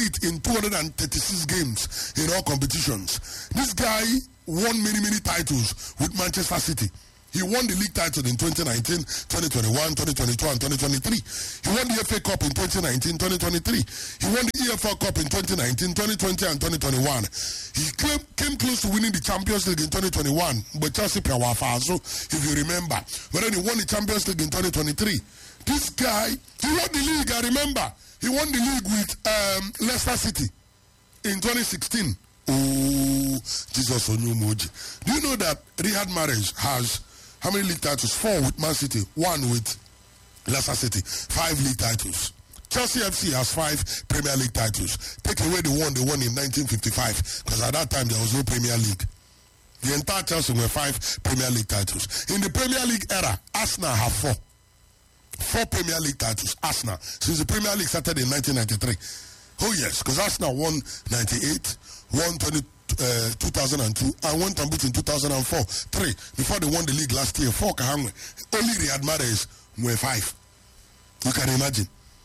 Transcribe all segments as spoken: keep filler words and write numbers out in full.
it in two hundred thirty-six games in all competitions. This guy won many, many titles with Manchester City. He won the league title in twenty nineteen, twenty twenty-one, twenty twenty-two, and twenty twenty-three. He won the F A Cup in twenty nineteen, twenty twenty-three. He won the E F L Cup in twenty nineteen, twenty twenty, and twenty twenty-one. He came, came close to winning the Champions League in twenty twenty-one, but Chelsea Piawafazo, if you remember. But then he won the Champions League in twenty twenty-three. This guy, he won the league, I remember. He won the league with um, Leicester City in twenty sixteen. Oh, Jesus Onyumoji. Do you know that Riyad Mahrez has how many league titles? Four with Man City, one with Leicester City, five league titles. Chelsea F C has five Premier League titles. Take away the one they won in nineteen fifty-five, because at that time there was no Premier League. The entire Chelsea were five Premier League titles. In the Premier League era, Arsenal have four. Four Premier League titles, Arsenal, since the Premier League started in nineteen ninety-three. Oh yes, because Arsenal won ninety-eight, won twenty, uh, two thousand two, and won Tambut in two thousand four. Three, before they won the league last year. Four, Kahangwe. Only Riyad Mahrez were five. You can imagine.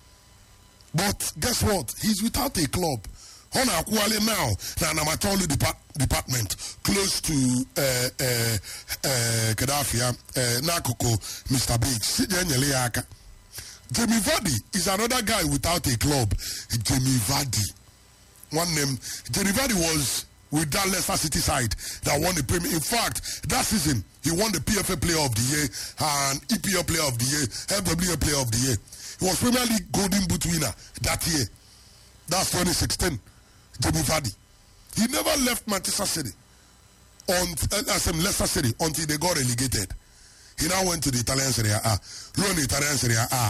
But guess what? He's without a club. On our quality now, now I'm at all the depart, department close to uh, uh, uh, Gaddafi, uh, Nakoko, Mister Biggs. Jamie Vardy is another guy without a club. Jamie Vardy. One name. Jamie Vardy was with that Leicester City side that won the Premier. In fact, that season, he won the P F A Player of the Year and E P L Player of the Year, F W A Player of the Year. He was Premier League Golden Boot winner that year. That's twenty sixteen. Jamie Vardy. He never left Manchester City, on, uh, Leicester City, until they got relegated. He now went to the Italian Serie A. Learn the Italian Serie A.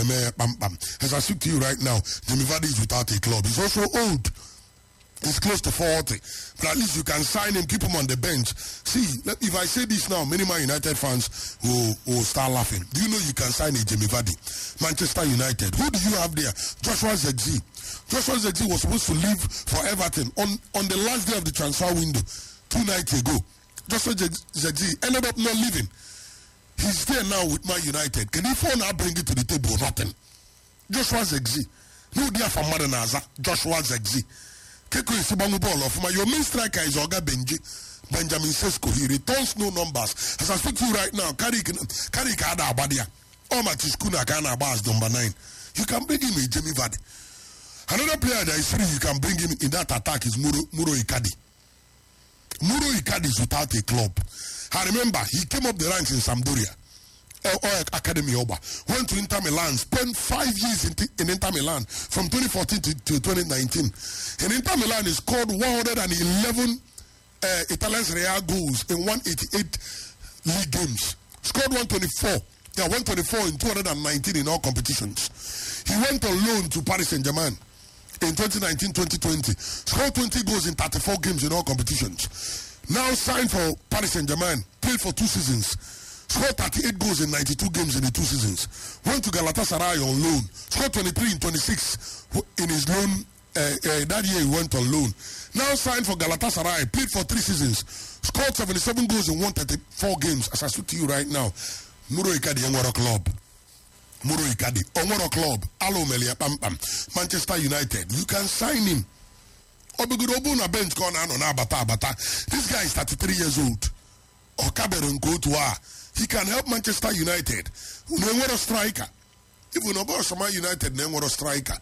As I speak to you right now, Jamie Vardy is without a club. He's also old. He's close to forty. But at least you can sign him, keep him on the bench. See, if I say this now, many Man United fans will, will start laughing. Do you know you can sign a Jamie Vardy? Manchester United. Who do you have there? Joshua Zirkzee. Joshua Zirkzee was supposed to leave for Everton on, on the last day of the transfer window, two nights ago. Joshua Zirkzee ended up not leaving. He's there now with Man United. Can he fall now bring it to the table? Nothing. Joshua Zirkzee. No dear for Madanaza. Joshua Zirkzee. Keko is ball of my your main striker is Oga Benji. Benjamin Sesko. He returns no numbers. As I speak to you right now, Kari Kari Kada Abadia. Oh my Tiskuna Kana Bas number nine. You can bring him in Jamie Vardy. Another player that is free, you can bring him in that attack is Muro, Muro Icardi. Muro Icardi is without a club. I remember he came up the ranks in Sampdoria. Or Academy Oba. Went to Inter Milan, spent five years in, in Inter Milan from twenty fourteen to, to twenty nineteen. In Inter Milan, he scored one hundred eleven uh, Italian Serie A goals in one hundred eighty-eight league games. Scored one hundred twenty-four. Yeah, one hundred twenty-four in two hundred nineteen in all competitions. He went on loan to Paris Saint-Germain in twenty nineteen twenty twenty. Scored twenty goals in thirty-four games in all competitions. Now signed for Paris Saint-Germain. Played for two seasons. Scored thirty-eight goals in ninety-two games in the two seasons. Went to Galatasaray on loan. Scored twenty-three in twenty-six in his loan. Uh, uh, that year he went on loan. Now signed for Galatasaray. Played for three seasons. Scored seventy-seven goals in one hundred thirty-four games. As I speak to you right now. Muro Icardi Onwaro Club. Muro Icardi Onwaro Club. Alo Melia Pam Pam. Manchester United. You can sign him. Obegudobu na bench corner no na bata bata. This guy is thirty-three years old. Okaberon go to her. He can help Manchester United. Nenwaro striker. Even about some United, Nenwaro striker.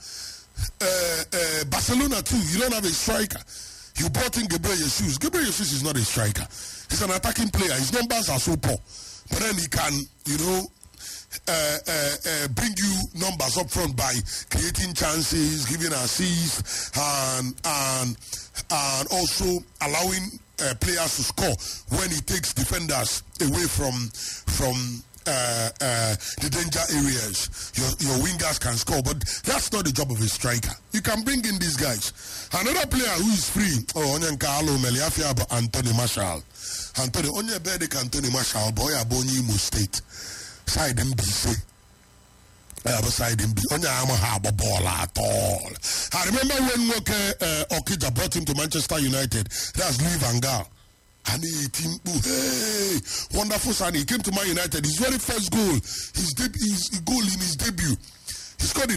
Uh, uh, Barcelona too. You don't have a striker. You brought in Gabriel Jesus. Gabriel Jesus is not a striker. He's an attacking player. His numbers are so poor. But then he can, you know, uh, uh, uh, bring you numbers up front by creating chances, giving assists, and and and also allowing uh, players to score when he takes defenders away from from uh, uh, the danger areas. Your your wingers can score, but that's not the job of a striker. You can bring in these guys. Another player who is free, oh, Onyankalo Meliafia, but Anthony Marshall. Anthony Onyebede Anthony Marshall, boy, Aboni Imo State. Side M B C. I have a side M B. Onyama have a ball at all. I remember when Woke uh, Okija brought him to Manchester United. That's Louis Van Gaal. And he team, hey, wonderful son. He came to Man United. His very first goal, his debut, his goal in his debut. He scored in